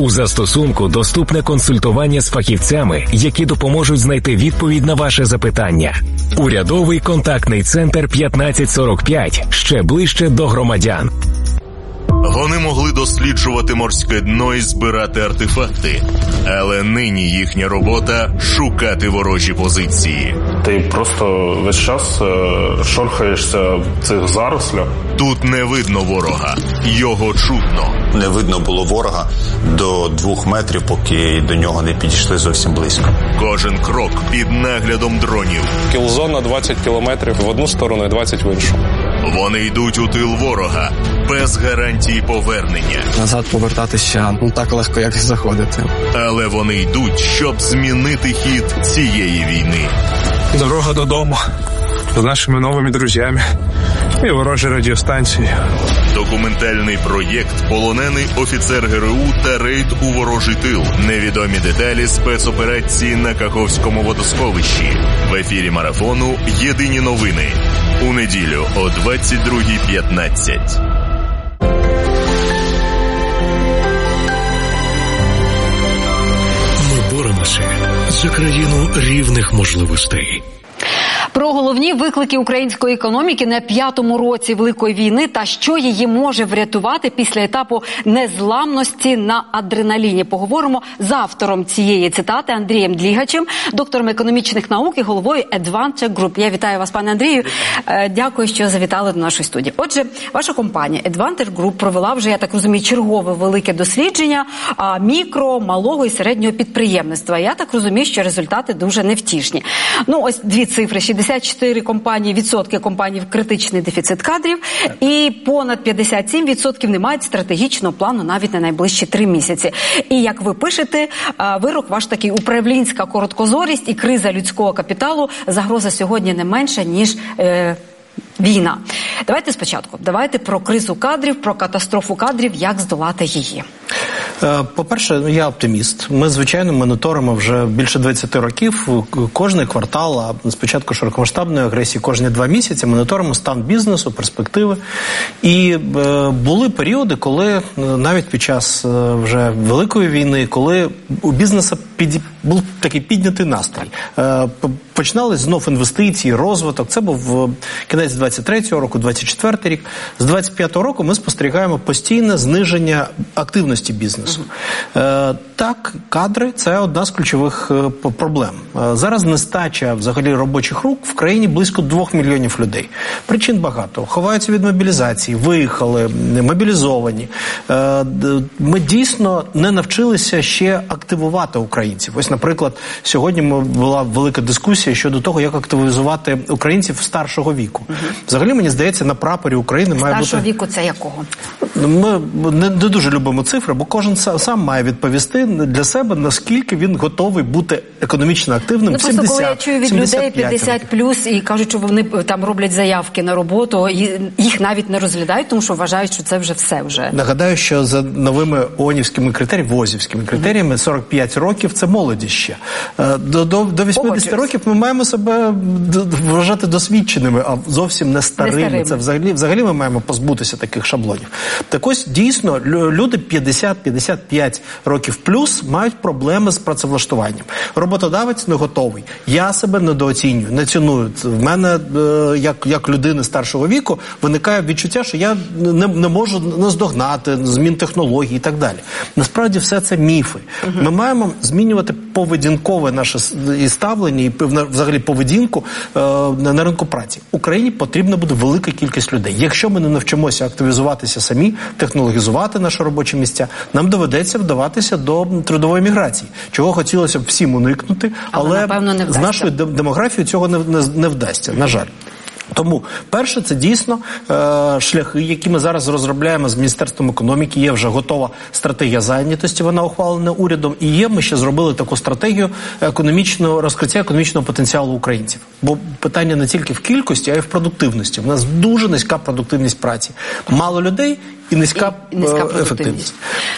У застосунку доступне консультування з фахівцями, які допоможуть знайти відповідь на ваше запитання. Урядовий контактний центр 1545 ще ближче до громадян. Вони могли досліджувати морське дно і збирати артефакти, але нині їхня робота – шукати ворожі позиції. Ти просто весь час шорхаєшся в цих зарослях. Тут не видно ворога, його чутно. Не видно було ворога до 2 метрів, поки до нього не підійшли зовсім близько. Кожен крок під наглядом дронів. Кілзона 20 кілометрів в одну сторону і 20 в іншу. Вони йдуть у тил ворога, без гарантії повернення. Назад повертатися не так легко, як і заходити. Але вони йдуть, щоб змінити хід цієї війни. Дорога додому, з нашими новими друзями і ворожі радіостанції. Документальний проєкт «Полонений офіцер ГРУ та рейд у ворожий тил». Невідомі деталі спецоперації на Каховському водосховищі. В ефірі марафону «Єдині новини». У неділю о 22:15. Ми боремося за країну рівних можливостей. Про головні виклики української економіки на 5-му році Великої війни та що її може врятувати після етапу незламності на адреналіні. Поговоримо з автором цієї цитати Андрієм Длігачем, доктором економічних наук і головою Advantage Group. Я вітаю вас, пане Андрію. Дякую, що завітали до нашої студії. Отже, ваша компанія Advantage Group провела вже, я так розумію, чергове велике дослідження мікро, малого і середнього підприємництва. Я так розумію, що результати дуже невтішні. Ну, ось дві цифри. 64% компаній в критичний дефіцит кадрів і понад 57% не мають стратегічного плану навіть на найближчі 3 місяці. І, як ви пишете, вирок ваш такий: управлінська короткозорість і криза людського капіталу, загроза сьогодні не менша, ніж війна. Давайте спочатку. Давайте про кризу кадрів, про катастрофу кадрів, як здолати її. По-перше, я оптиміст. Ми, звичайно, моніторимо вже більше 20 років, кожний квартал, а спочатку широкомасштабної агресії кожні 2 місяці моніторимо стан бізнесу, перспективи. І були періоди, коли навіть під час вже Великої війни, коли у бізнесу був такий піднятий настрій. Починались знов інвестиції, розвиток. Це був кінець 23-го року, 24-й рік. З 25-го року ми спостерігаємо постійне зниження активності бізнесу. Так, кадри – це одна з ключових проблем. Зараз нестача взагалі робочих рук в країні близько 2 мільйонів людей. Причин багато. Ховаються від мобілізації, виїхали, мобілізовані. Ми дійсно не навчилися ще активувати українців. Ось, наприклад, сьогодні була велика дискусія щодо того, як активізувати українців старшого віку. Взагалі, мені здається, на прапорі України має бути... Старшого віку – це якого? Ми не дуже любимо цифри, бо кожен сам має відповісти для себе, наскільки він готовий бути економічно активним в 70, просто коли я чую від людей 50+, і кажуть, що вони там роблять заявки на роботу, і їх навіть не розглядають, тому що вважають, що це вже все вже. Нагадаю, що за новими ООНівськими критеріями, ВОЗівськими критеріями, 45 років – це молоді ще. До 80 років ми маємо себе вважати досвідченими, а зовсім не старими. Це взагалі ми маємо позбутися таких шаблонів. Так ось, дійсно, люди 50-55 років плюс мають проблеми з працевлаштуванням. Роботодавець не готовий. Я себе недооцінюю, не ціную. В мене, як людини старшого віку, виникає відчуття, що я не можу наздогнати змін технологій і так далі. Насправді все це міфи. Ми маємо змінювати поведінкове наше ставлення і взагалі поведінку на ринку праці. Україні потрібна буде велика кількість людей. Якщо ми не навчимося активізуватися самі, технологізувати наші робочі місця, нам доведеться вдаватися до трудової міграції, чого хотілося б всім уникнути, але з нашою демографією цього не вдасться, на жаль. Тому, перше, це дійсно шляхи, які ми зараз розробляємо з Міністерством економіки. Є вже готова стратегія зайнятості, вона ухвалена урядом. І ми ще зробили таку стратегію розкриття економічного потенціалу українців. Бо питання не тільки в кількості, а й в продуктивності. У нас дуже низька продуктивність праці. Мало людей і низька ефективність.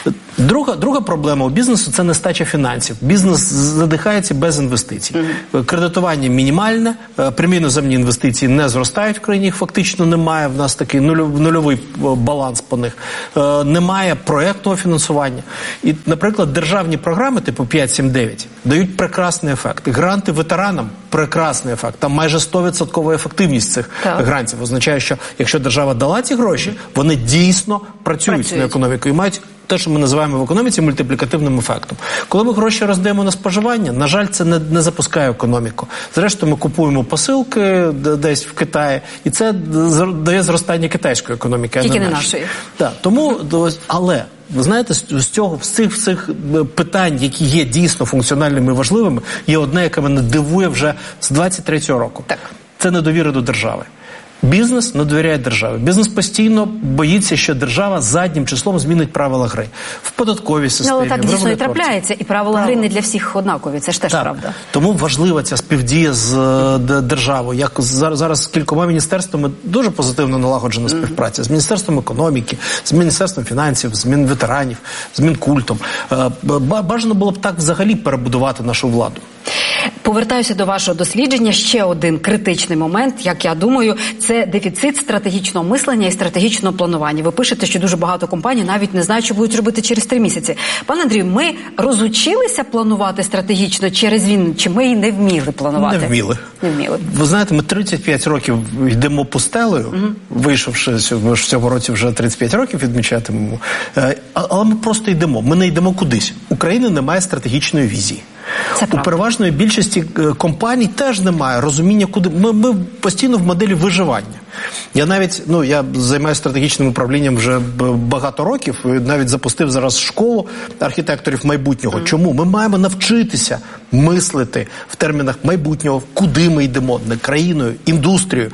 Друга проблема у бізнесу – це нестача фінансів. Бізнес задихається без інвестицій. Кредитування мінімальне, прямі іноземні інвестиції не зростають в країні, їх фактично немає, в нас такий нульовий баланс по них. Немає проєктного фінансування. І, наприклад, державні програми типу 5-7-9 дають прекрасний ефект. Гранти ветеранам – прекрасний ефект. Там майже 100% ефективність цих грантів. Означає, що якщо держава дала ці гроші, вони дійсно працюють на економіку і мають те, що ми називаємо в економіці мультиплікативним ефектом. Коли ми гроші роздаємо на споживання, на жаль, це не запускає економіку. Зрештою, ми купуємо посилки десь в Китаї, і це дає зростання китайської економіки. Тільки не нашої. Так, тому, але, ви знаєте, з цих питань, які є дійсно функціональними і важливими, є одне, яке мене дивує вже з 23-го року. Так. Це недовіра до держави. Бізнес не довіряє державі. Бізнес постійно боїться, що держава заднім числом змінить правила гри. В податковій системі. Але так дійсно і трапляється. І правила гри не для всіх однакові. Це ж теж правда. Тому важлива ця співдія з державою. Як зараз з кількома міністерствами дуже позитивно налагоджена співпраця. З Міністерством економіки, з Міністерством фінансів, з Мінветеранів, з Мінкультом. Бажано було б так взагалі перебудувати нашу владу. Повертаюся до вашого дослідження. Ще один критичний момент, як я думаю, це дефіцит стратегічного мислення і стратегічного планування. Ви пишете, що дуже багато компаній навіть не знають, що будуть робити через 3 місяці. Пане Андрію, ми розучилися планувати стратегічно через війну, чи ми і не вміли планувати? Не вміли. Ви знаєте, ми 35 років йдемо пустелею, вийшовши в цьому році вже 35 років відмічатимемо, але ми просто йдемо. Ми не йдемо кудись. Україна не має стратегічної візії. У переважної більшості компаній теж немає розуміння, куди. Ми постійно в моделі виживання. Я навіть, я займаюся стратегічним управлінням вже багато років, і навіть запустив зараз школу архітекторів майбутнього. Чому? Ми маємо навчитися мислити в термінах майбутнього, куди ми йдемо, не країною, індустрією.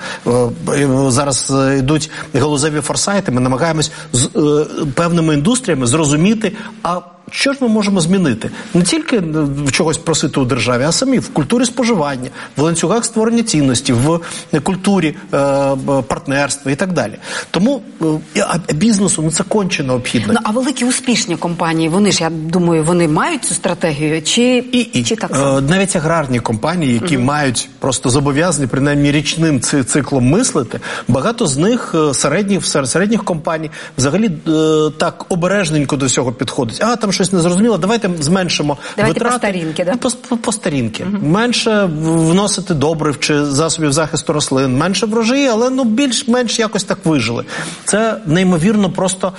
Зараз йдуть галузеві форсайти, ми намагаємось з певними індустріями зрозуміти, що ж ми можемо змінити? Не тільки чогось просити у державі, а самі в культурі споживання, в ланцюгах створення цінності, в культурі партнерства і так далі. Тому бізнесу це конче необхідно. А великі успішні компанії, вони ж, я думаю, вони мають цю стратегію? Чи так само? Навіть аграрні компанії, які мають просто зобов'язані, принаймні річним циклом мислити, багато з них середніх компаній взагалі так обережненько до всього підходять. Там щось незрозуміло, давайте зменшимо витрати. По старінки, да? По старінки. Менше вносити добрив чи засобів захисту рослин, менше врожаї, але більш-менш якось так вижили. Це неймовірно просто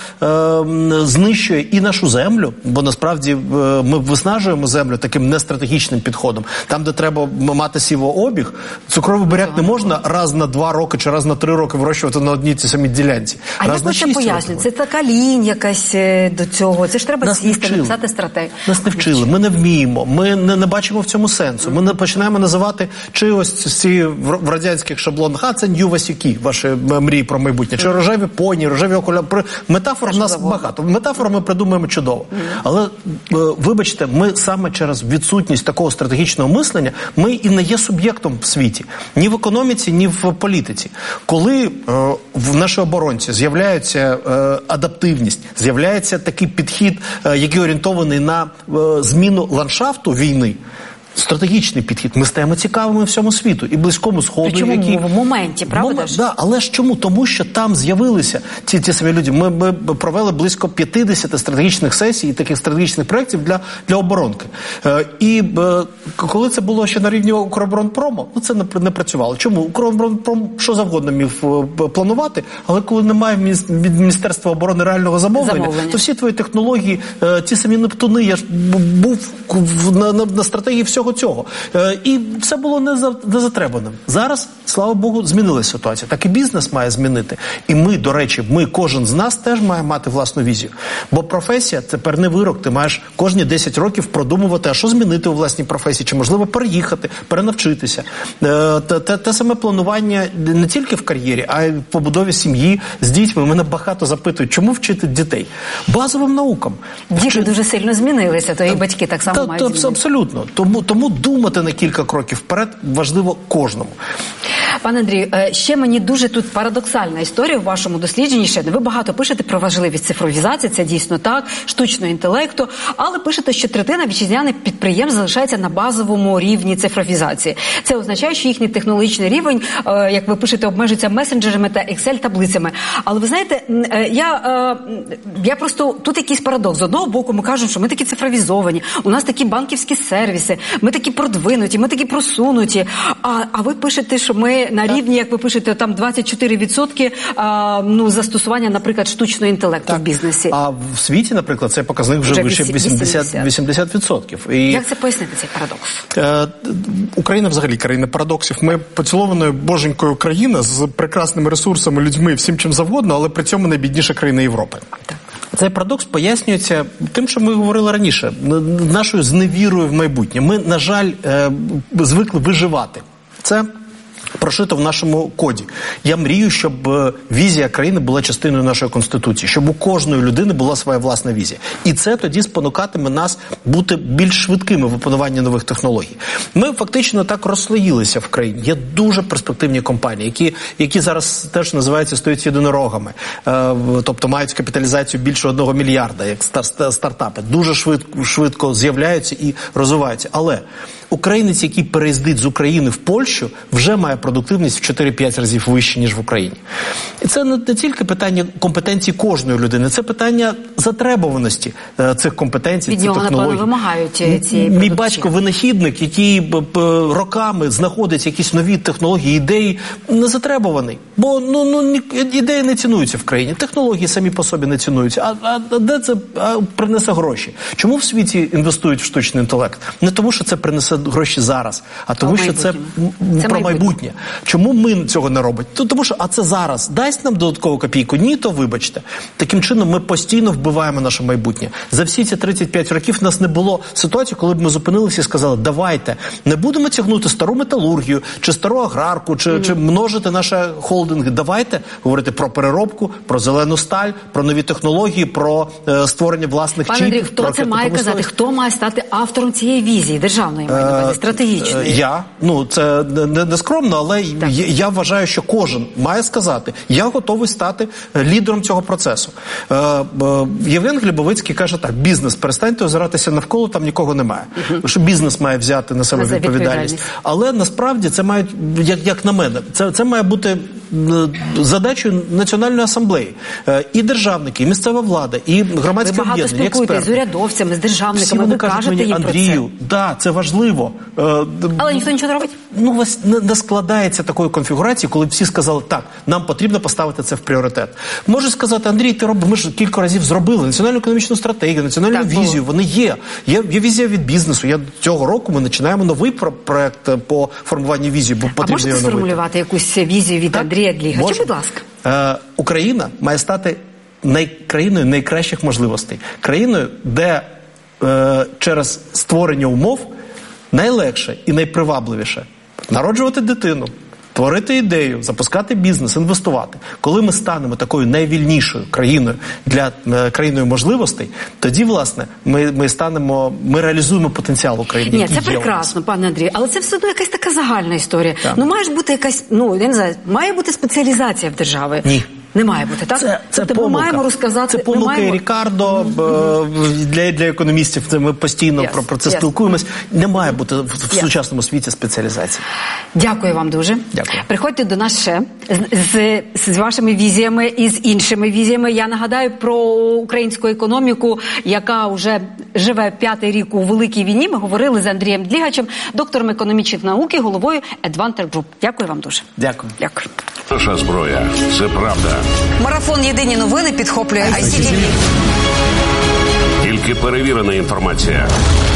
знищує і нашу землю, бо насправді ми виснажуємо землю таким нестратегічним підходом. Там, де треба мати сівообіг, цукровий буряк не можна раз на 2 роки чи раз на 3 роки вирощувати на одній цій самій ділянці. А як ви це пояснюєте? Це така лінь якась до цього, це ж треба написати стратегію. Нас не вчили, ми не вміємо, ми не бачимо в цьому сенсу. Ми починаємо називати чи ось ці в радянських шаблонах, це нью-васюки, ваші мрії про майбутнє, чи рожеві поні, рожеві окуляри. Метафор в нас багато. Метафор ми придумуємо чудово. Але, вибачте, ми саме через відсутність такого стратегічного мислення, ми і не є суб'єктом в світі. Ні в економіці, ні в політиці. Коли в нашій оборонці з'являється адаптивність, з'являється такий підхід, який орієнтований на зміну ландшафту війни, стратегічний підхід. Ми стаємо цікавими всьому світу. І Близькому Сходу. Причому в моменті, правда? Але ж чому? Тому що там з'явилися ці самі люди. Ми провели близько 50 стратегічних сесій і таких стратегічних проєктів для оборонки. І коли це було ще на рівні Укроборонпрому, це не працювало. Чому? Укроборонпром що завгодно міг планувати, але коли немає від Міністерства оборони реального замовлення, то всі твої технології, ті самі Нептуни, я ж був на стратегії всього цього. І все було не затребаним. Зараз, слава Богу, змінилася ситуація. Так і бізнес має змінити. І ми, до речі, кожен з нас теж має мати власну візію. Бо професія – це певний вирок. Ти маєш кожні 10 років продумувати, а що змінити у власній професії, чи можливо переїхати, перенавчитися. Те саме планування не тільки в кар'єрі, а й в побудові сім'ї з дітьми. Мене багато запитують, чому вчити дітей? Базовим наукам. Діти дуже сильно змінилися, то і батьки так само мають змінитися. Абсолютно. Тому думати на кілька кроків вперед важливо кожному. Пане Андрію, ще мені дуже тут парадоксальна історія в вашому дослідженні. Ще ви багато пишете про важливість цифровізації, це дійсно так, штучного інтелекту, але пишете, що третина вітчизняних підприємств залишається на базовому рівні цифровізації. Це означає, що їхній технологічний рівень, як ви пишете, обмежується месенджерами та Excel-таблицями. Але ви знаєте, я просто, тут якийсь парадокс. З одного боку ми кажемо, що ми такі цифровізовані, у нас такі банківські сервіси, ми такі продвинуті, ми такі просунуті. А ви пишете, що ми на рівні, як ви пишете, там 24% застосування, наприклад, штучного інтелекту в бізнесі. А в світі, наприклад, цей показник вже вище 80%. Як це пояснити, цей парадокс? Україна взагалі країна парадоксів. Ми поцілованою боженькою країна з прекрасними ресурсами, людьми, всім чим завгодно, але при цьому найбідніша країна Європи. Так. Цей парадокс пояснюється тим, що ми говорили раніше, нашою зневірою в майбутнє. Ми, на жаль, звикли виживати. Це прошито в нашому коді. Я мрію, щоб візія країни була частиною нашої Конституції, щоб у кожної людини була своя власна візія. І це тоді спонукатиме нас бути більш швидкими в опануванні нових технологій. Ми фактично так розслоїлися в країні. Є дуже перспективні компанії, які зараз теж називаються, стоять єдинорогами. Тобто мають капіталізацію більше 1 мільярда, як стартапи. Дуже швидко з'являються і розвиваються. Але українець, який переїздить з України в Польщу, вже має продуктивність в 4-5 разів вище, ніж в Україні. І це не тільки питання компетенції кожної людини, це питання затребуваності цих компетенцій, цих технологій. Від нього, напевно, вимагають цієї продукції. Мій батько винахідник, який роками знаходить якісь нові технології, ідеї, не затребуваний. Бо ідеї не цінуються в країні, технології самі по собі не цінуються. А де це принесе гроші? Чому в світі інвестують в штучний інтелект? Не тому, що це принесе гроші зараз, а тому, що це про майбутнє. Чому ми цього не робимо? Тому що, це зараз дасть нам додаткову копійку? Ні, то вибачте. Таким чином ми постійно вбиваємо наше майбутнє. За всі ці 35 років в нас не було ситуації, коли б ми зупинилися і сказали, давайте, не будемо тягнути стару металургію, чи стару аграрку, чи множити наші холдинги. Давайте говорити про переробку, про зелену сталь, про нові технології, про створення власних чіпів. Пане Андрій, хто це має казати? Хто має стати автором цієї візії державної, стратегічної? Я. Це не скромно, але я вважаю, що кожен має сказати, я готовий стати лідером цього процесу. Євген Глібовицький каже так, бізнес, перестаньте озиратися навколо, там нікого немає. Тому що бізнес має взяти на себе відповідальність. Але насправді це має, як на мене, це має бути задачою Національної асамблеї. І державники, і місцева влада, і громадські об'єднання, і експерти. Ви багато спілкуєтесь з урядовцями, з державниками, ви кажете їм про це. Андрію, це важливо. Але ніхто нічого не робить? Не складається такої конфігурації, коли всі сказали, так, нам потрібно поставити це в пріоритет. Можуть сказати, Андрій, ти робиш, ми ж кілька разів зробили національну економічну стратегію, національну візію, вони є. Є візія від бізнесу. Цього року ми починаємо новий проект по формуванню візії, бо потрібно можете сформулювати якусь візію від Андрія Длігача, будь ласка? Україна має стати країною найкращих можливостей. Країною, де через створення умов найлегше і найпривабливіше народжувати дитину, творити ідею, запускати бізнес, інвестувати. Коли ми станемо такою найвільнішою країною країною можливостей, тоді, власне, ми реалізуємо потенціал України. Ні, це прекрасно, пане Андрію, але це все одно якась така загальна історія. Так. Має ж бути якась, я не знаю, має бути спеціалізація в державі. Ні. Не має бути, так? Це помилка. Ми маємо розказати... Це помилка Рікардо, для економістів, ми постійно про це спілкуємось. Не має бути в сучасному світі спеціалізації. Дякую вам дуже. Дякую. Приходьте до нас ще з вашими візіями і з іншими візіями. Я нагадаю про українську економіку, яка вже живе 5-й рік у Великій війні. Ми говорили з Андрієм Длігачем, доктором економічних наук і головою Advanter Group. Дякую вам дуже. Дякую. Дякую. Наша зброя – це правда. Марафон «Єдині новини» підхоплює ICTV. Тільки перевірена інформація.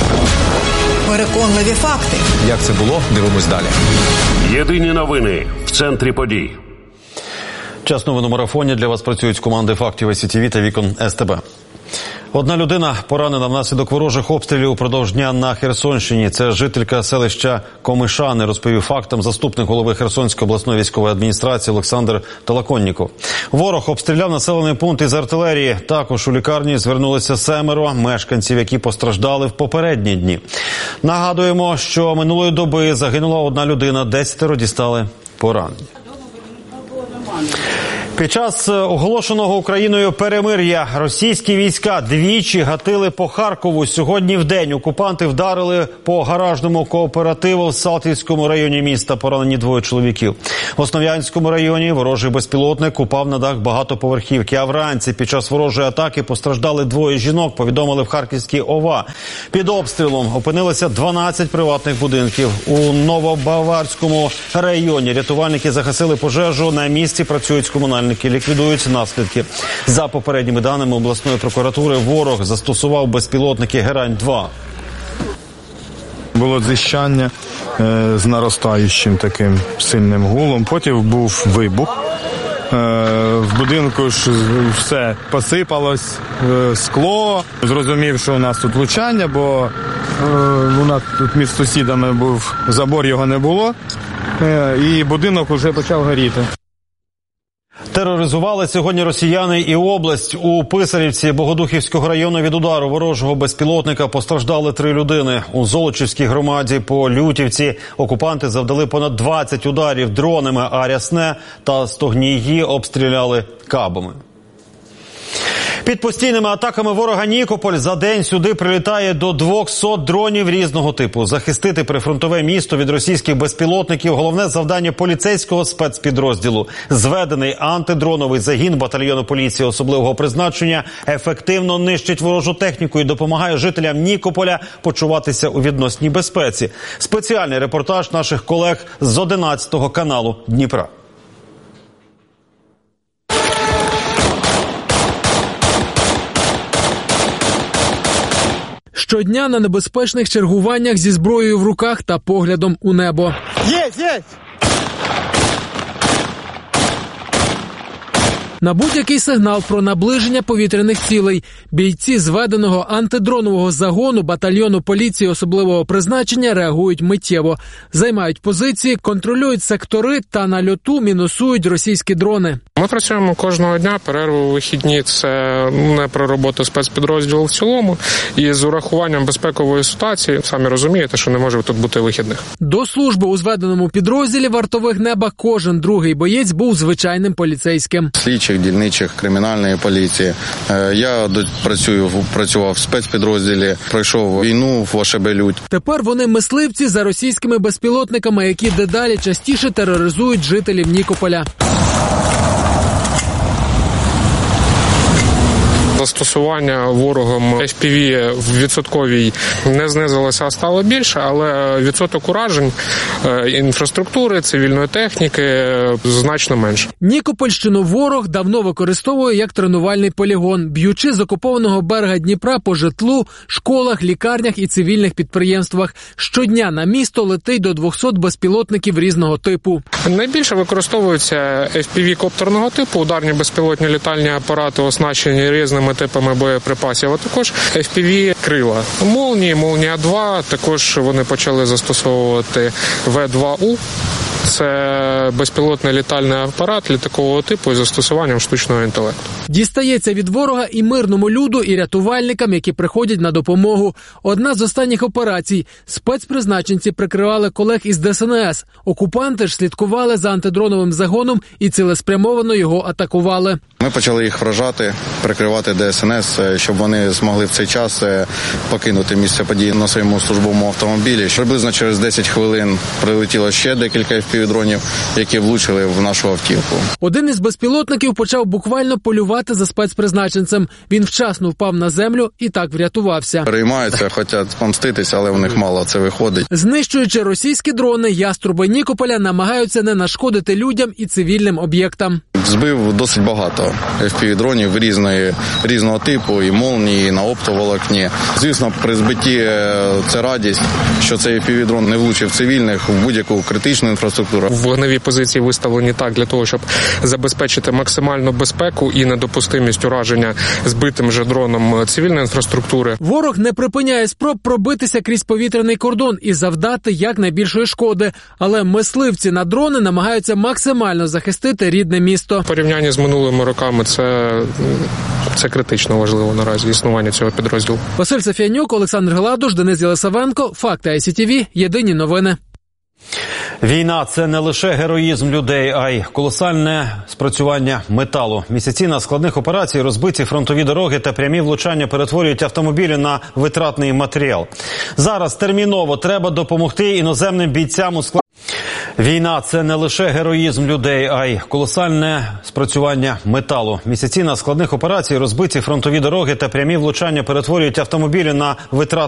Переконливі факти. Як це було? Дивимось далі. Єдині новини в центрі подій. Час новин у марафоні. Для вас працюють команди фактів ICTV та вікон СТБ. Одна людина поранена внаслідок ворожих обстрілів упродовж дня на Херсонщині. Це жителька селища Комишани, розповів фактам заступник голови Херсонської обласної військової адміністрації Олександр Толоконніков. Ворог обстріляв населений пункт із артилерії. Також у лікарні звернулися 7 мешканців, які постраждали в попередні дні. Нагадуємо, що минулої доби загинула одна людина, 10 дістали поранені. Під час оголошеного Україною перемир'я російські війська двічі гатили по Харкову. Сьогодні вдень окупанти вдарили по гаражному кооперативу в Салтівському районі міста. Поранені 2 чоловіків. В Основ'янському районі ворожий безпілотник упав на дах багатоповерхівки. А вранці під час ворожої атаки постраждали 2 жінок, повідомили в Харківській ОВА. Під обстрілом опинилося 12 приватних будинків. У Новобаварському районі рятувальники загасили пожежу. На місці працюють комунальники, ліквідують наслідки. За попередніми даними обласної прокуратури, ворог застосував безпілотники «Герань-2». Було дзищання з наростаючим таким сильним гулом. Потім був вибух. В будинку ж все посипалось, скло. Зрозумів, що у нас тут влучання, бо у нас тут між сусідами був забор, його не було. І будинок вже почав горіти. Тероризували сьогодні росіяни і область. У Писарівці Богодухівського району від удару ворожого безпілотника постраждали 3 людини. У Золочівській громаді по Лютівці окупанти завдали понад 20 ударів дронами, а Рясне та Стогнії обстріляли кабами. Під постійними атаками ворога Нікополь за день сюди прилітає до 200 дронів різного типу. Захистити прифронтове місто від російських безпілотників – головне завдання поліцейського спецпідрозділу. Зведений антидроновий загін батальйону поліції особливого призначення ефективно нищить ворожу техніку і допомагає жителям Нікополя почуватися у відносній безпеці. Спеціальний репортаж наших колег з 11 каналу Дніпра. Щодня на небезпечних чергуваннях зі зброєю в руках та поглядом у небо. Є! На будь-який сигнал про наближення повітряних цілей бійці зведеного антидронового загону батальйону поліції особливого призначення реагують миттєво. Займають позиції, контролюють сектори та на льоту мінусують російські дрони. Ми працюємо кожного дня, перерви у вихідні – це не про роботу спецпідрозділу в цілому. І з урахуванням безпекової ситуації, самі розумієте, що не може тут бути вихідних. До служби у зведеному підрозділі вартових неба кожен другий боєць був звичайним поліцейським. Слідчих, дільничих, кримінальної поліції. Я працював в спецпідрозділі, пройшов війну в Ошебе-Лють. Тепер вони мисливці за російськими безпілотниками, які дедалі частіше тероризують жителів Нікополя. Застосування ворогом FPV в відсотковій не знизилося, а стало більше, але відсоток уражень інфраструктури, цивільної техніки значно менше. Нікопольщину ворог давно використовує як тренувальний полігон, б'ючи з окупованого берега Дніпра по житлу, школах, лікарнях і цивільних підприємствах. Щодня на місто летить до 200 безпілотників різного типу. Найбільше використовуються FPV-коптерного типу, ударні безпілотні літальні апарати, оснащені різними типами боєприпасів, а також FPV-крила. Молнії, Молнія-2, також вони почали застосовувати В-2У. Це безпілотний літальний апарат літакового типу із застосуванням штучного інтелекту. Дістається від ворога і мирному люду, і рятувальникам, які приходять на допомогу. Одна з останніх операцій. Спецпризначенці прикривали колег із ДСНС. Окупанти ж слідкували за антидроновим загоном і цілеспрямовано його атакували. Ми почали їх вражати, прикривати ДСНС, щоб вони змогли в цей час покинути місце події на своєму службовому автомобілі. Приблизно через 10 хвилин прилетіло ще декілька FPV-дронів, які влучили в нашу автівку. Один із безпілотників почав буквально полювати за спецпризначенцем. Він вчасно впав на землю і так врятувався. Переймаються, хочуть помститися, але в них мало це виходить. Знищуючи російські дрони, яструби Нікополя намагаються не нашкодити людям і цивільним об'єктам. Збив досить багато FPV-дронів різного типу, і молнії, і на оптоволокні. Звісно, при збитті це радість, що цей FPV-дрон не влучив цивільних в будь-яку критичну інфраструктуру. Вогневі позиції виставлені так для того, щоб забезпечити максимальну безпеку і недопустимість ураження збитим же дроном цивільної інфраструктури. Ворог не припиняє спроб пробитися крізь повітряний кордон і завдати якнайбільшої шкоди. Але мисливці на дрони намагаються максимально захистити рідне місто. В порівнянні з минулими роками це критично важливо наразі існування цього підрозділу. Василь Сафіянюк, Олександр Гладуш, Денис Єлисавенко, Факти ICTV, Єдині новини. Війна – це не лише героїзм людей, а й колосальне спрацювання металу. Місяці на складних операцій, розбиті фронтові дороги та прямі влучання перетворюють автомобілі на витратний матеріал. Зараз терміново треба допомогти іноземним бійцям у складних. Війна – це не лише героїзм людей, а й колосальне спрацювання металу. Місяці на складних операцій, розбиті фронтові дороги та прямі влучання перетворюють автомобілі на витратний